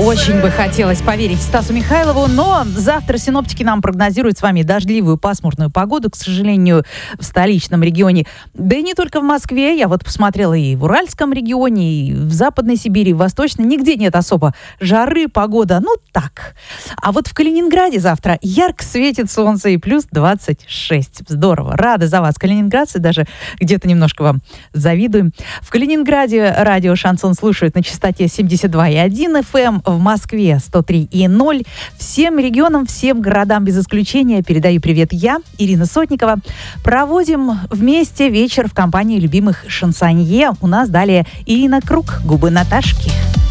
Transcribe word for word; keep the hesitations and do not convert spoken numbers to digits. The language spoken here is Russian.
Очень бы хотелось поверить Стасу Михайлову, но завтра синоптики нам прогнозируют с вами дождливую пасмурную погоду, к сожалению, в столичном регионе. Да и не только в Москве. Я вот посмотрела и в Уральском регионе, и в Западной Сибири, и в Восточной. Нигде нет особо жары, погода, ну так. А вот в Калининграде завтра ярко светит солнце и плюс двадцать шесть. Здорово. Рада за вас, калининградцы, даже где-то немножко вам завидуем. В Калининграде радио «Шансон» слушают на частоте семьдесят два и один эф эм, в Москве сто три и ноль. Всем регионам, всем городам без исключения передаю привет я, Ирина Сотникова. Проводим вместе вечер в компании любимых шансонье. У нас далее Ирина Круг, «Губы Наташки».